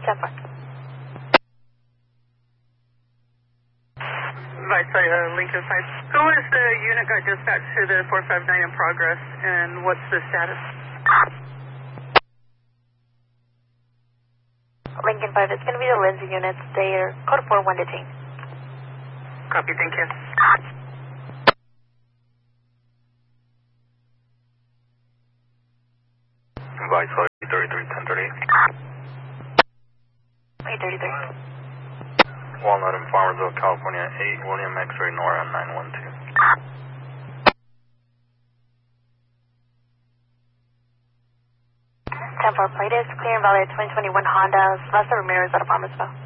10-4. Lincoln Heights. Who is the unit got dispatched to the 459 in progress, and what's the status? Lincoln 5, it's going to be the Lindsay units. They are code 4-1 detained. Copy, thank you. Advice 33, 1038. 833. Walnut in Farmersville, California, 8 William X-ray Nora 912. 10-4, plate is clear and valid 2021 Honda Celeste Ramirez out of Farmersville.